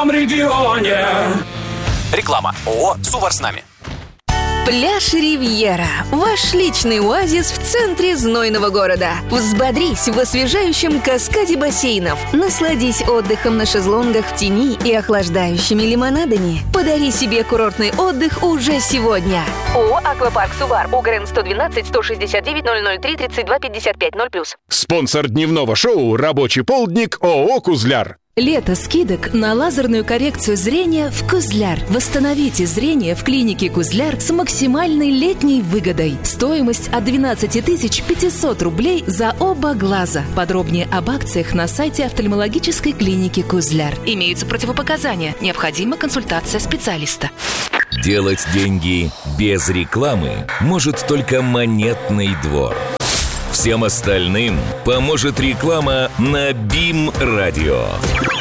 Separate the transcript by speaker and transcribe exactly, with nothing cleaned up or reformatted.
Speaker 1: нашем регионе.
Speaker 2: Реклама. ООО «Сувар с нами».
Speaker 3: Пляж «Ривьера» – ваш личный оазис в центре знойного города. Взбодрись в освежающем каскаде бассейнов. Насладись отдыхом на шезлонгах в тени и охлаждающими лимонадами. Подари себе курортный отдых уже сегодня. ООО «Аквапарк Сувар». УГРН сто двенадцать сто шестьдесят девять ноль ноль три тридцать два пятьдесят пять ноль плюс.
Speaker 4: Спонсор дневного шоу «Рабочий полдник» ООО «Кузляр».
Speaker 3: Лето скидок на лазерную коррекцию зрения в Кузляр. Восстановите зрение в клинике Кузляр с максимальной летней выгодой. Стоимость от двенадцать тысяч пятьсот рублей за оба глаза. Подробнее об акциях на сайте офтальмологической клиники Кузляр. Имеются противопоказания. Необходима консультация специалиста.
Speaker 5: Делать деньги без рекламы может только Монетный двор. Всем остальным поможет реклама на БИМ-радио.